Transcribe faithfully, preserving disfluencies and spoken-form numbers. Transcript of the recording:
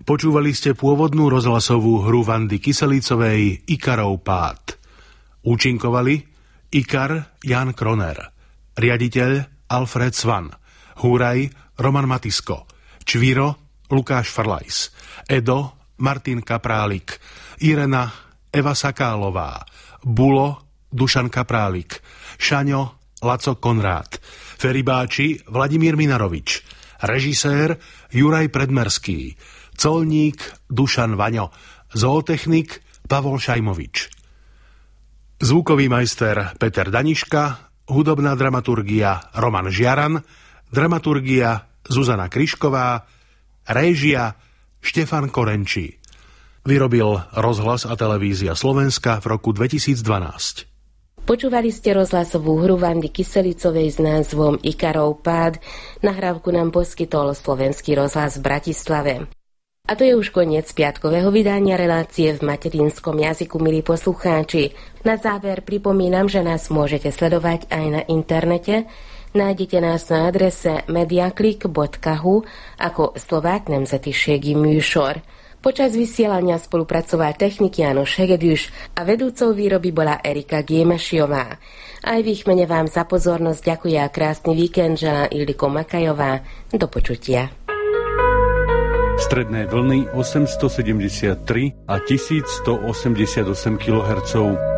Počúvali ste pôvodnú rozhlasovú hru Vandy Kyselícovej Ikarov pád. Účinkovali Ikar Jan Kroner, riaditeľ Alfred Svan, Húraj Roman Matisko, Čviro Lukáš Frlajs, Edo Martin Kaprálik, Irena Eva Sakálová, Bulo Dušan Kaprálik, Šaňo Laco Konrád, Feribáči Vladimír Minarovič, režisér Juraj Predmerský, colník Dušan Vaňo, zootechnik Pavol Šajmovič. Zvukový majster Peter Daniška, hudobná dramaturgia Roman Žiaran, dramaturgia Zuzana Kryšková, réžia Štefan Korenčí. Vyrobil Rozhlas a televízia Slovenska v roku dvetisícdvanásť. Počúvali ste rozhlasovú hru Vandy Kyselícovej s názvom Ikarov pád. Nahrávku nám poskytol Slovenský rozhlas v Bratislave. A to je už koniec piatkového vydania relácie v materinskom jazyku, milí poslucháči. Na záver pripomínam, že nás môžete sledovať aj na internete. Nájdete nás na adrese mediaklik bodka hu ako Slovák nemzetiségi műsor. Počas vysielania spolupracoval technik János Hegedűs a vedúcou výroby bola Erika Gémešiová. Aj v ich mene vám za pozornosť ďakuje a krásny víkend želá Ildiko Makajová. Do počutia. Stredné vlny osemstosedemdesiattri a tisícstoosemdesiatosem kilohertzov.